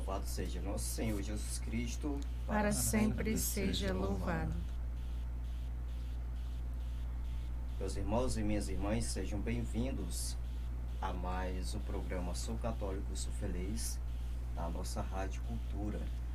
Louvado seja nosso Senhor Jesus Cristo. Para sempre seja louvado. Meus irmãos e minhas irmãs, sejam bem-vindos a mais um programa Sou Católico, Sou Feliz, na nossa Rádio Cultura.